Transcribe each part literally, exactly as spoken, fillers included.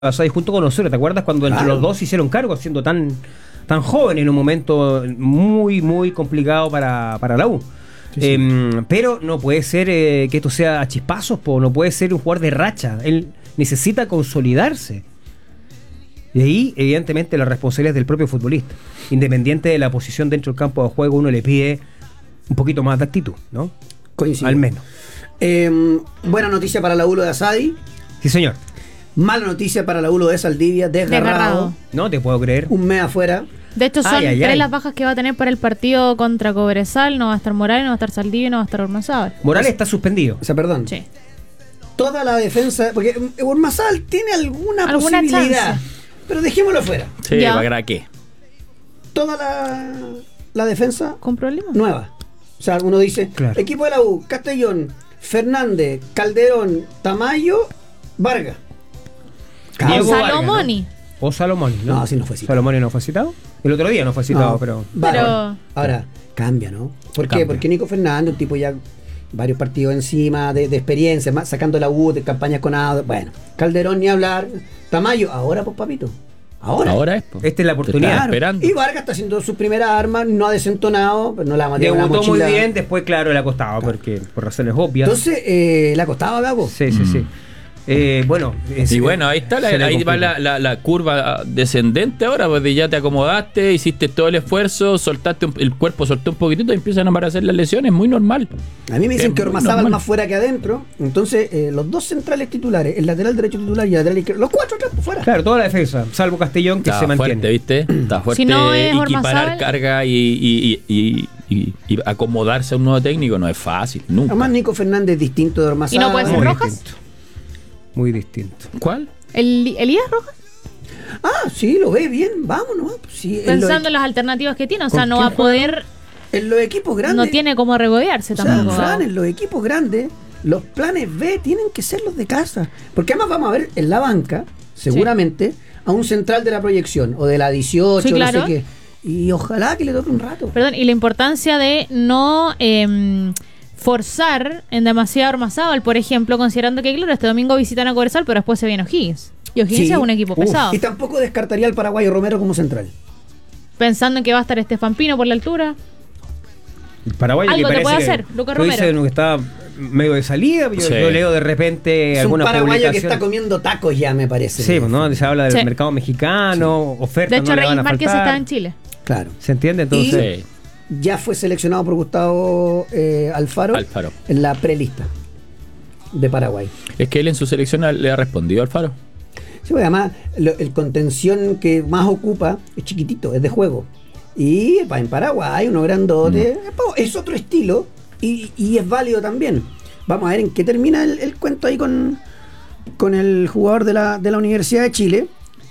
Asadi junto con nosotros, ¿te acuerdas cuando entre Claro. los dos se hicieron cargo siendo tan tan jóvenes en un momento muy muy complicado para, para la U? Sí, sí. Eh, pero no puede ser eh, que esto sea a chispazos, po, no puede ser un jugador de racha. Él necesita consolidarse. Y ahí, evidentemente, la responsabilidad es del propio futbolista. Independiente de la posición dentro del campo de juego, uno le pide un poquito más de actitud, ¿no? Coincido. Al menos. Eh, buena noticia para la U lo de Asadi. Sí, señor. Mala noticia para la U lo de Saldivia, desgarrado. Desgarrado. No te puedo creer. Un mes afuera. De hecho, son Ay, ay, tres ay. las bajas que va a tener para el partido contra Cobresal. No va a estar Morales, no va a estar Saldivia y no va a estar Ormazábal. Morales está suspendido. O sea, perdón. Sí. Toda la defensa. Porque Ormazábal tiene alguna, Alguna posibilidad. chance. Pero dejémoslo fuera. Sí, Ya. ¿para qué? Toda la, la defensa ¿Con problemas? nueva. O sea, uno dice: Claro. equipo de la U, Castellón, Fernández, Calderón, Tamayo, Vargas. Diego Causa- Vargas, Salomoni. O Salomoni, ¿no? No, así no fue citado. Salomoni no fue citado. El otro día no fue citado, No, pero. Vargas. Pero- Ahora, cambia, ¿no? ¿Por qué? Cambia. Porque Nico Fernández, un tipo ya varios partidos encima de, de experiencia, más, sacando la U de campañas con A. Bueno, Calderón ni hablar. Tamayo, ahora pues papito. Ahora. Ahora es. po. Esta es la Te oportunidad. estaba Claro. esperando. Y Vargas está haciendo su primera arma, no ha desentonado, pero no la ha matado una Debutó muy mochila. bien, después, claro, le ha costado, porque por razones obvias. Entonces, eh, le ha costado a Gago. sí, sí, sí. Eh, bueno, es- Y bueno, ahí está, la, se le ahí va complica. la, la- la curva descendente ahora, pues ya te acomodaste, hiciste todo el esfuerzo, soltaste un- el cuerpo, soltó un poquitito y empiezan a aparecer las lesiones, muy normal. A mí me dicen Es que muy Ormazábal normal. más fuera que adentro. Entonces, eh, los dos centrales titulares, el lateral derecho titular y el lateral izquierdo, los cuatro atrás, pues, fuera. Claro, toda la defensa, salvo Castellón, que Está se mantiene. fuerte, ¿viste? Está fuerte. Si no es Equiparar Ormazábal- carga y, y- y- y- y- y acomodarse a un nuevo técnico no es fácil, nunca. Además, Nico Fernández es distinto de Ormazábal. ¿Y no puede ser Muy Rojas? distinto. Muy distinto. ¿Cuál? ¿El, ¿Elías Rojas? Ah, sí, lo ve bien, vámonos. Pues, sí, en, los, Pensando en las alternativas que tiene. O sea, ¿Con no quién va a poder. en los equipos grandes. No tiene cómo regodearse o sea, tampoco. Fran, en los equipos grandes, los planes B tienen que ser los de casa. Porque además vamos a ver en la banca, seguramente, a un central de la proyección, o de la dieciocho, Sí, claro. no sé qué. Y ojalá que le toque un rato. Perdón, y la importancia de no em, forzar en demasiado Ormazábal, por ejemplo, considerando que, claro, este domingo visitan a Cobresal, pero después se viene O'Higgins. Y O'Higgins Sí. es un equipo Uf. pesado. Y tampoco descartaría al paraguayo Romero como central. Pensando en que va a estar Estefan Pino por la altura. El paraguayo Algo que te parece puede que- hacer, Lucas tú dices Romero. que está medio de salida. Yo, Sí. yo leo de repente Es un alguna paraguayo que publicación. está comiendo tacos ya, me parece. Sí, pues, ¿no? Se habla del Sí. mercado mexicano, ofertas De hecho, no le van Reyes a Márquez faltar. está en Chile. Claro. ¿Se entiende? Entonces, Sí. Ya fue seleccionado por Gustavo eh, Alfaro, Alfaro. en la prelista de Paraguay. Es que él en su selección le ha respondido al Faro. Sí, porque además lo- el contención que más ocupa es chiquitito, es de juego. Y pa, en Paraguay, uno grandote, es po- es otro estilo y, y es válido también. Vamos a ver en qué termina el, el cuento ahí con, con el jugador de la, de la Universidad de Chile.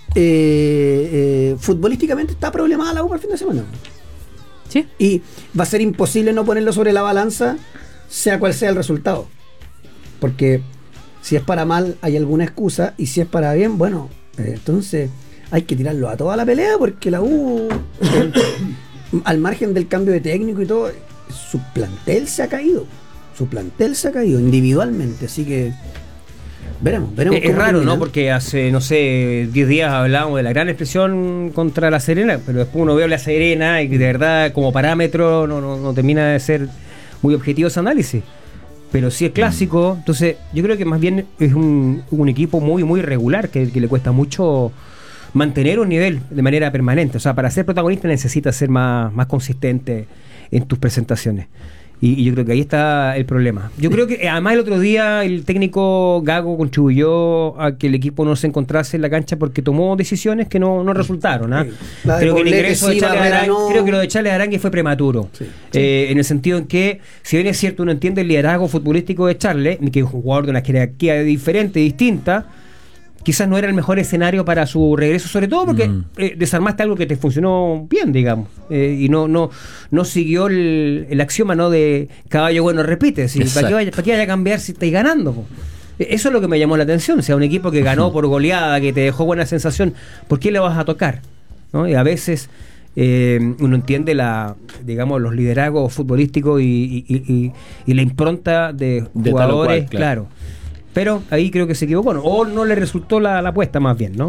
Eh, eh, futbolísticamente está problemada la U para el fin de semana. Sí. Y va a ser imposible no ponerlo sobre la balanza, sea cual sea el resultado. Porque si es para mal hay alguna excusa, y si es para bien, bueno, eh, entonces hay que tirarlo a toda la pelea, porque la U, eh, al margen del cambio de técnico y todo, su plantel se ha caído. Su plantel se ha caído individualmente, así que veremos, veremos. es, es cómo raro, termina. ¿no? Porque hace, no sé, diez días hablábamos de la gran expresión contra La Serena, pero después uno ve a La Serena y de verdad, como parámetro, no, no, no termina de ser muy objetivo ese análisis. Pero sí es clásico, entonces yo creo que más bien es un, un equipo muy, muy regular, que, que le cuesta mucho mantener un nivel de manera permanente. O sea, para ser protagonista necesitas ser más, más consistente en tus presentaciones. Y, y yo creo que ahí está el problema. Yo creo que eh, además el otro día el técnico Gago contribuyó a que el equipo no se encontrase en la cancha porque tomó decisiones que no, no resultaron. ¿ah? Sí. La de Creo que el Poblete ingreso de sí, Charles Barrera Arangui- no. creo que lo de Charles Arangui fue prematuro. Sí. Eh, en el sentido en que, si bien es cierto, uno entiende el liderazgo futbolístico de Charles, que es un jugador de una jerarquía diferente, distinta, quizás no era el mejor escenario para su regreso, sobre todo porque Mm. eh, desarmaste algo que te funcionó bien, digamos, eh, y no no no siguió el, el axioma, ¿no?, de caballo bueno repite. Si, ¿para, Exacto. qué vaya, ¿Para qué vaya a cambiar si estáis ganando? Po? Eh, Eso es lo que me llamó la atención. O sea, un equipo que ganó por goleada, que te dejó buena sensación, ¿por qué le vas a tocar? ¿No? Y a veces eh, uno entiende la, digamos, los liderazgos futbolísticos y, y, y- y la impronta de De tal o jugadores, cual, claro. claro. Pero ahí creo que se equivocó, ¿no? O no le resultó la, la apuesta más bien, ¿no?